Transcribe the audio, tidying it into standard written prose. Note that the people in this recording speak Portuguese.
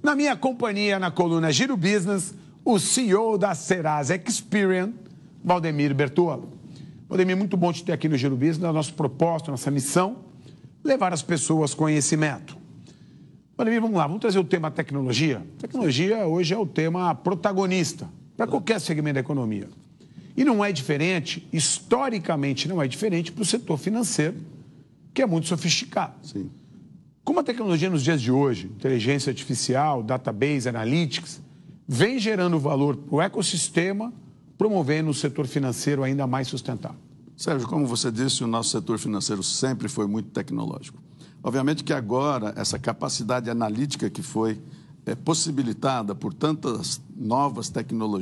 Na minha companhia, na coluna Giro Business, o CEO da Serasa Experian, Valdemir Bertolo. Valdemir, muito bom te ter aqui no Giro Business. A nossa proposta, a nossa missão, levar as pessoas conhecimento. Valdemir, vamos lá, vamos trazer o tema tecnologia. Tecnologia hoje é o tema protagonista para qualquer segmento da economia. E não é diferente, historicamente não é diferente para o setor financeiro, que é muito sofisticado. Sim. Como a tecnologia nos dias de hoje, inteligência artificial, database, analytics, vem gerando valor para o ecossistema, promovendo o setor financeiro ainda mais sustentável. Sérgio, como você disse, o nosso setor financeiro sempre foi muito tecnológico. Obviamente que agora, essa capacidade analítica que foi possibilitada por tantas novas tecnologias,